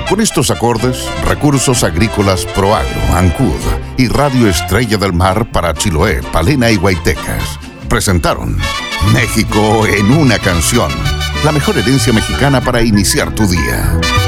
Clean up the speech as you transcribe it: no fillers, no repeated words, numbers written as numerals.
Con estos acordes, Recursos Agrícolas Proagro, Ancud y Radio Estrella del Mar para Chiloé, Palena y Huaytecas presentaron México en una canción, la mejor herencia mexicana para iniciar tu día.